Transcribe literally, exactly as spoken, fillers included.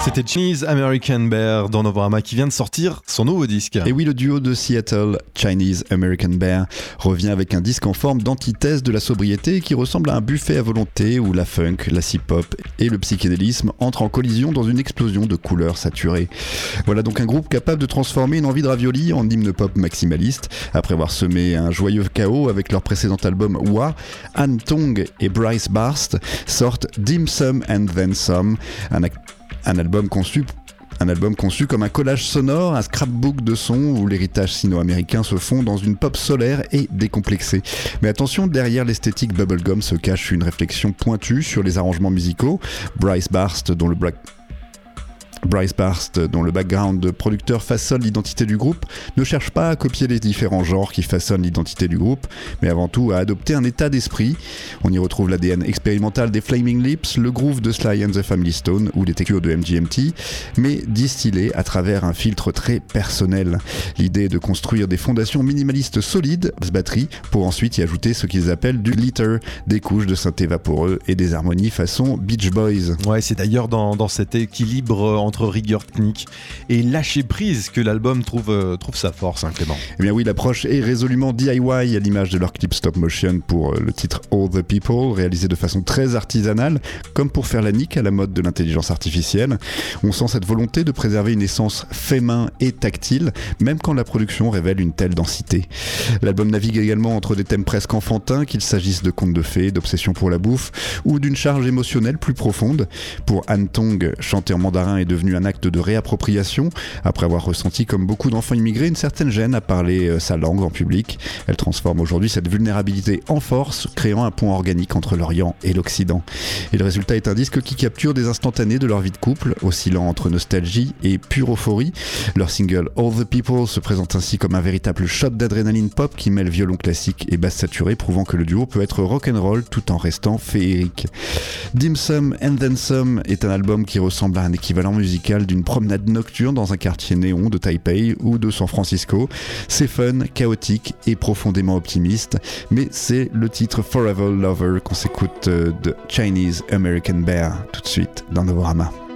C'était Chinese American Bear dans Novorama qui vient de sortir son nouveau disque. Et oui, le duo de Seattle, Chinese American Bear, revient avec un disque en forme d'antithèse de la sobriété qui ressemble à un buffet à volonté où la funk, la hip-hop et le psychédélisme entrent en collision dans une explosion de couleurs saturées. Voilà donc un groupe capable de transformer une envie de ravioli en hymne pop maximaliste. Après avoir semé un joyeux chaos avec leur précédent album Wa, Han Tong et Bryce Barst sortent Dim Sum and Then Some, un ac- Un album conçu Un album conçu comme un collage sonore, un scrapbook de sons où l'héritage sino-américain se fond dans une pop solaire et décomplexée. Mais attention, derrière l'esthétique bubblegum se cache une réflexion pointue sur les arrangements musicaux. Bryce Barst, dont le black Bryce Barst, dont le background de producteur façonne l'identité du groupe, ne cherche pas à copier les différents genres qui façonnent l'identité du groupe, mais avant tout à adopter un état d'esprit. On y retrouve l'A D N expérimental des Flaming Lips, le groove de Sly and the Family Stone ou les textures de M G M T, mais distillé à travers un filtre très personnel. L'idée est de construire des fondations minimalistes solides, batterie, pour ensuite y ajouter ce qu'ils appellent du glitter, des couches de synthé vaporeux et des harmonies façon Beach Boys. Ouais, c'est d'ailleurs dans, dans cet équilibre entre rigueur technique et lâcher prise que l'album trouve, euh, trouve sa force, hein, Clément. Eh bien oui, l'approche est résolument D I Y à l'image de leur clip stop motion pour euh, le titre All the People, réalisé de façon très artisanale, comme pour faire la nique à la mode de l'intelligence artificielle. On sent cette volonté de préserver une essence fait main et tactile, même quand la production révèle une telle densité. L'album navigue également entre des thèmes presque enfantins, qu'il s'agisse de contes de fées, d'obsession pour la bouffe, ou d'une charge émotionnelle plus profonde. Pour Han Tong, chanter en mandarin est devenu un acte de réappropriation, après avoir ressenti comme beaucoup d'enfants immigrés une certaine gêne à parler euh, sa langue en public. Elle transforme aujourd'hui cette vulnérabilité en force, créant un pont organique entre l'Orient et l'Occident. Et le résultat est un disque qui capture des instantanés de leur vie de couple, oscillant entre nostalgie et pure euphorie. Leur single All the People se présente ainsi comme un véritable shot d'adrénaline pop qui mêle violon classique et basse saturée, prouvant que le duo peut être rock'n'roll tout en restant féerique. Dim Sum and Then Some est un album qui ressemble à un équivalent musical d'une promenade nocturne dans un quartier néon de Taipei ou de San Francisco. C'est fun, chaotique et profondément optimiste, mais c'est le titre Forever Lover qu'on s'écoute de Chinese American Bear tout de suite dans Novorama.